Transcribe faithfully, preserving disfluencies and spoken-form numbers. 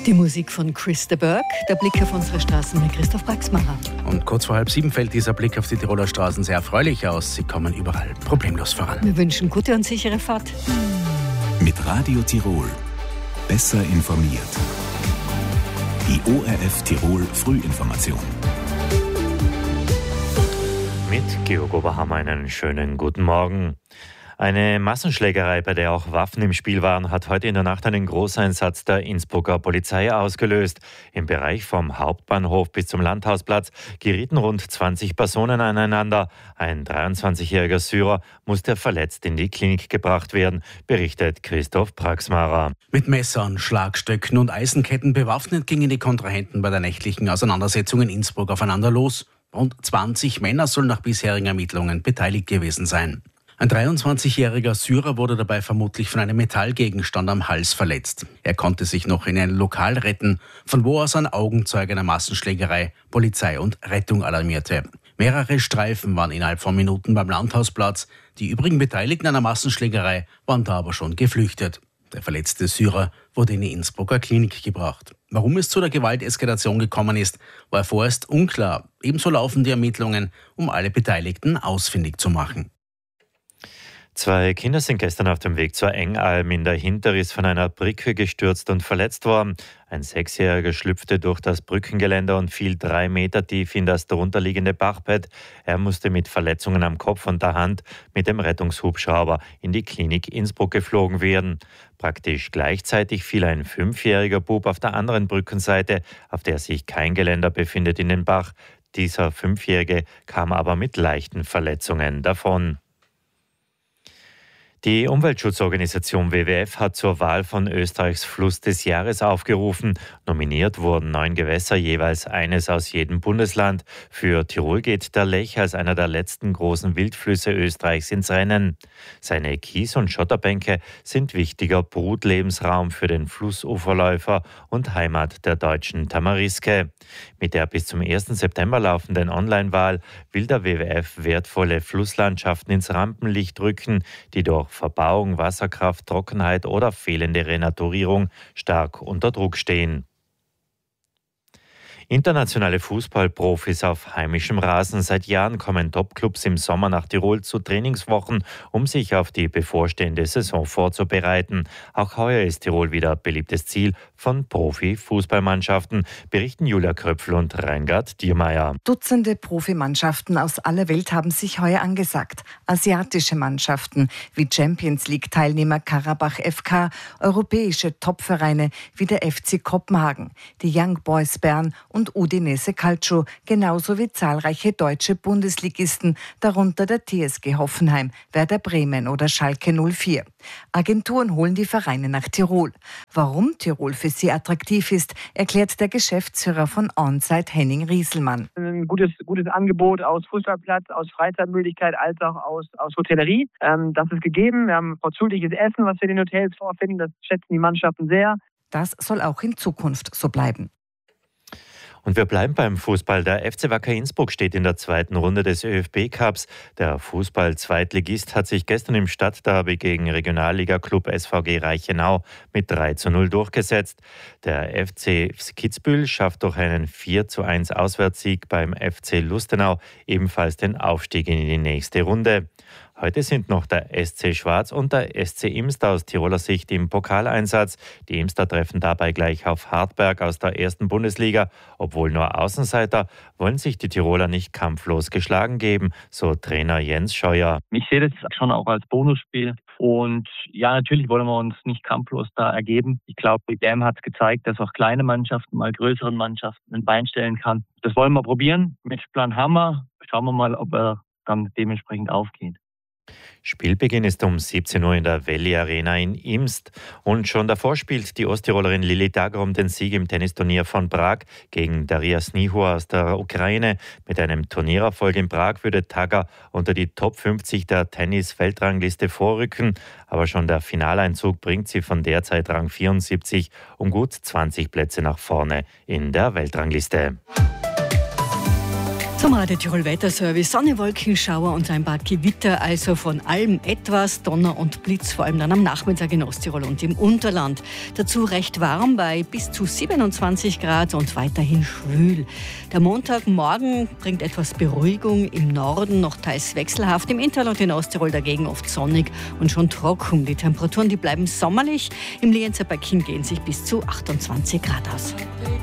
Die Musik von Chris de Burgh, der Blick auf unsere Straßen mit Christoph Praxmacher. Und kurz vor halb sieben fällt dieser Blick auf die Tiroler Straßen sehr erfreulich aus. Sie kommen überall problemlos voran. Wir wünschen gute und sichere Fahrt. Mit Radio Tirol. Besser informiert. Die O R F Tirol Frühinformation. Mit Georg Oberhammer einen schönen guten Morgen. Eine Massenschlägerei, bei der auch Waffen im Spiel waren, hat heute in der Nacht einen Großeinsatz der Innsbrucker Polizei ausgelöst. Im Bereich vom Hauptbahnhof bis zum Landhausplatz gerieten rund zwanzig Personen aneinander. Ein dreiundzwanzigjähriger Syrer musste verletzt in die Klinik gebracht werden, berichtet Christoph Praxmacher. Mit Messern, Schlagstöcken und Eisenketten bewaffnet gingen die Kontrahenten bei der nächtlichen Auseinandersetzung in Innsbruck aufeinander los. Rund zwanzig Männer sollen nach bisherigen Ermittlungen beteiligt gewesen sein. Ein dreiundzwanzigjähriger Syrer wurde dabei vermutlich von einem Metallgegenstand am Hals verletzt. Er konnte sich noch in ein Lokal retten, von wo aus ein Augenzeuge einer Massenschlägerei Polizei und Rettung alarmierte. Mehrere Streifen waren innerhalb von Minuten beim Landhausplatz. Die übrigen Beteiligten einer Massenschlägerei waren da aber schon geflüchtet. Der verletzte Syrer wurde in die Innsbrucker Klinik gebracht. Warum es zu der Gewalteskalation gekommen ist, war vorerst unklar. Ebenso laufen die Ermittlungen, um alle Beteiligten ausfindig zu machen. Zwei Kinder sind gestern auf dem Weg zur Engalm in der Hinterriss von einer Brücke gestürzt und verletzt worden. Ein Sechsjähriger schlüpfte durch das Brückengeländer und fiel drei Meter tief in das darunterliegende Bachbett. Er musste mit Verletzungen am Kopf und der Hand mit dem Rettungshubschrauber in die Klinik Innsbruck geflogen werden. Praktisch gleichzeitig fiel ein fünfjähriger Bub auf der anderen Brückenseite, auf der sich kein Geländer befindet, in den Bach. Dieser Fünfjährige kam aber mit leichten Verletzungen davon. Die Umweltschutzorganisation W W F hat zur Wahl von Österreichs Fluss des Jahres aufgerufen. Nominiert wurden neun Gewässer, jeweils eines aus jedem Bundesland. Für Tirol geht der Lech als einer der letzten großen Wildflüsse Österreichs ins Rennen. Seine Kies- und Schotterbänke sind wichtiger Brutlebensraum für den Flussuferläufer und Heimat der deutschen Tamariske. Mit der bis zum ersten September laufenden Online-Wahl will der W W F wertvolle Flusslandschaften ins Rampenlicht rücken, die durch Verbauung, Wasserkraft, Trockenheit oder fehlende Renaturierung stark unter Druck stehen. Internationale Fußballprofis auf heimischem Rasen. Seit Jahren kommen Topclubs im Sommer nach Tirol zu Trainingswochen, um sich auf die bevorstehende Saison vorzubereiten. Auch heuer ist Tirol wieder beliebtes Ziel von Profi-Fußballmannschaften, berichten Julia Kröpfl und Reingard Diermeier. Dutzende Profimannschaften aus aller Welt haben sich heuer angesagt. Asiatische Mannschaften wie Champions League-Teilnehmer Karabach F K, europäische Topvereine wie der F C Kopenhagen, die Young Boys Bern und und Udinese Calcio, genauso wie zahlreiche deutsche Bundesligisten, darunter der T S G Hoffenheim, Werder Bremen oder Schalke null vier. Agenturen holen die Vereine nach Tirol. Warum Tirol für sie attraktiv ist, erklärt der Geschäftsführer von OnSite Henning Rieselmann. Ein gutes, gutes Angebot aus Fußballplatz, aus Freizeitmöglichkeit als auch aus, aus Hotellerie. Ähm, das ist gegeben. Wir haben vorzügliches Essen, was wir in den Hotels vorfinden. Das schätzen die Mannschaften sehr. Das soll auch in Zukunft so bleiben. Und wir bleiben beim Fußball. Der F C Wacker Innsbruck steht in der zweiten Runde des ÖFB-Cups. Der Fußball-Zweitligist hat sich gestern im Stadtderby gegen Regionalliga-Club S V G Reichenau mit drei zu null durchgesetzt. Der F C Kitzbühel schafft durch einen vier zu eins Auswärtssieg beim F C Lustenau ebenfalls den Aufstieg in die nächste Runde. Heute sind noch der S C Schwarz und der S C Imster aus Tiroler Sicht im Pokaleinsatz. Die Imster treffen dabei gleich auf Hartberg aus der ersten Bundesliga. Obwohl nur Außenseiter, wollen sich die Tiroler nicht kampflos geschlagen geben, so Trainer Jens Scheuer. Ich sehe das schon auch als Bonusspiel. Und ja, natürlich wollen wir uns nicht kampflos da ergeben. Ich glaube, die W M hat gezeigt, dass auch kleine Mannschaften mal größeren Mannschaften ein Bein stellen kann. Das wollen wir probieren. Matchplan haben wir. Schauen wir mal, ob er dann dementsprechend aufgeht. Spielbeginn ist um siebzehn Uhr in der Welli Arena in Imst. Und schon davor spielt die Osttirolerin Lili Dagger um den Sieg im Tennisturnier von Prag gegen Daria Snihua aus der Ukraine. Mit einem Turniererfolg in Prag würde Dagger unter die Top fünfzig der Tennis-Weltrangliste vorrücken. Aber schon der Finaleinzug bringt sie von derzeit Rang vierundsiebzig um gut zwanzig Plätze nach vorne in der Weltrangliste. Zum Radio Tirol Wetterservice. Sonne, Wolken, Schauer und ein paar Gewitter, also von allem etwas. Donner und Blitz, vor allem dann am Nachmittag in Osttirol und im Unterland. Dazu recht warm bei bis zu siebenundzwanzig Grad und weiterhin schwül. Der Montagmorgen bringt etwas Beruhigung, im Norden noch teils wechselhaft, im Intal und in Osttirol dagegen oft sonnig und schon trocken. Die Temperaturen, die bleiben sommerlich. Im Lienzer Becken gehen sich bis zu achtundzwanzig Grad aus.